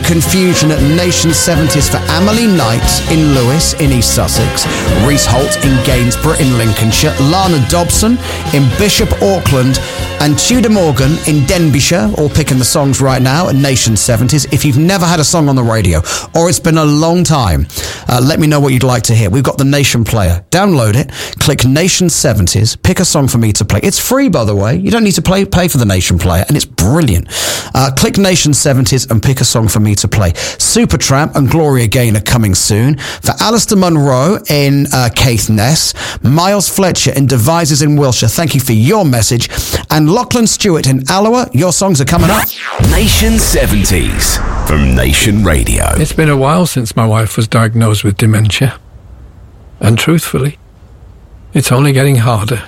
Confusion at Nation 70s for Amelie Knight in Lewes in East Sussex, Reese Holt in Gainsborough in Lincolnshire, Lana Dobson in Bishop Auckland, and Tudor Morgan in Denbighshire, all picking the songs right now at Nation 70s. If you've never had a song on the radio, or it's been a long time, let me know what you'd like to hear. We've got the Nation player. Download it, click Nation 70s, pick a song for me to play. It's free, by the way. You don't need to pay for the Nation player, and it's brilliant. Click Nation 70s and pick a song for me to play. Supertramp and Gloria Gaynor coming soon. For Alistair Munro in Caithness, Miles Fletcher in Devizes in Wiltshire, thank you for your message. And Lachlan Stewart in Alloa, your songs are coming up. Nation 70s from Nation Radio. It's been a while since my wife was diagnosed with dementia. And truthfully, it's only getting harder.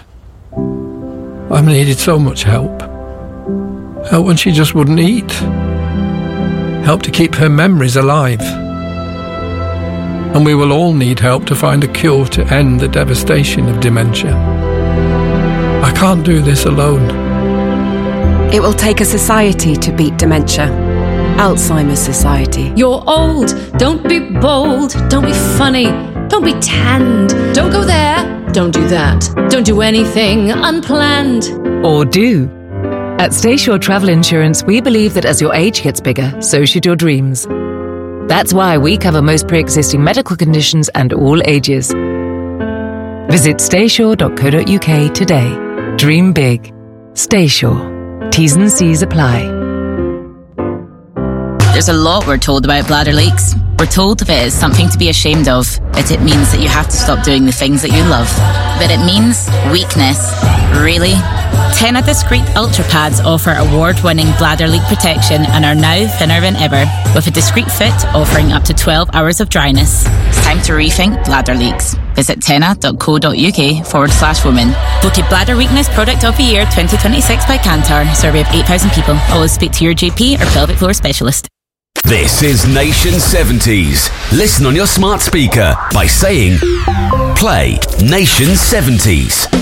I've needed so much help. Help when she just wouldn't eat. Help to keep her memories alive. And we will all need help to find a cure to end the devastation of dementia. I can't do this alone. It will take a society to beat dementia. Alzheimer's Society. You're old, don't be bold, don't be funny, don't be tanned, don't go there, don't do that, don't do anything unplanned. Or do. At Stayshore Travel Insurance, we believe that as your age gets bigger, so should your dreams. That's why we cover most pre-existing medical conditions and all ages. Visit stayshore.co.uk today. Dream big. Stayshore. T's and C's apply. There's a lot we're told about bladder leaks. We're told if it is something to be ashamed of, it means that you have to stop doing the things that you love. But it means weakness. Really? Tena Discreet Ultra Pads offer award-winning bladder leak protection and are now thinner than ever, with a discreet fit offering up to 12 hours of dryness. It's time to rethink bladder leaks. Visit tena.co.uk/women. Voted Bladder Weakness Product of the Year 2026 by Kantar. Survey of 8,000 people. Always speak to your GP or pelvic floor specialist. This is Nation 70s. Listen on your smart speaker by saying, play Nation 70s.